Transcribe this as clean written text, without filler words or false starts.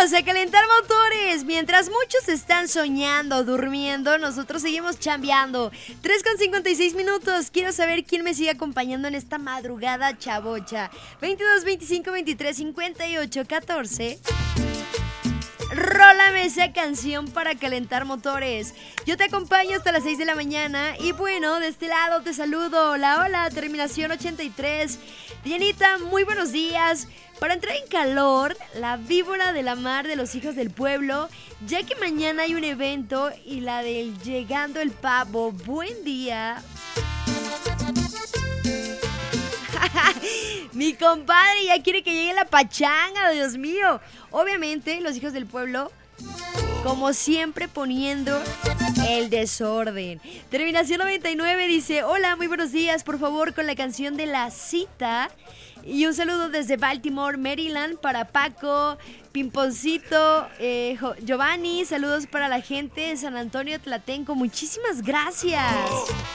Bienvenidos a Calentar Motores. Mientras muchos están soñando, durmiendo, nosotros seguimos chambeando. 3:56 minutos. Quiero saber quién me sigue acompañando en esta madrugada chavocha. 22 25 23 58 14. Rólame esa canción para calentar motores. Yo te acompaño hasta las 6 de la mañana. Y bueno, de este lado te saludo. Hola, hola, terminación 83. Dianita, muy buenos días. Para entrar en calor, la víbora de la mar de los hijos del pueblo, ya que mañana hay un evento y la del Llegando el Pavo. Buen día. Mi compadre ya quiere que llegue la pachanga, Dios mío. Obviamente, los hijos del pueblo, como siempre, poniendo el desorden. Terminación 99 dice: hola, muy buenos días, por favor, con la canción de La Cita. Y un saludo desde Baltimore, Maryland, para Paco, Pimponcito, Giovanni. Saludos para la gente de San Antonio Tlatenco. Muchísimas gracias.